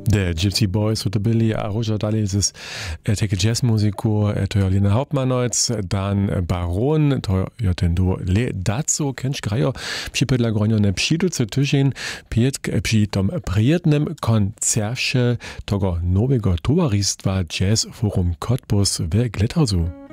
The Gypsy Boys to byli, a różo dalej z takie jazzmuzyku, to je Lena Hauptmannojc, Dan Baron, to je ten duo Le Daco, kennst grajo, przypydla gronjone przyduce tydzień, przy tom prijetnym koncercie tego nowego towarzystwa Jazz Forum Cottbus w Gletthausu.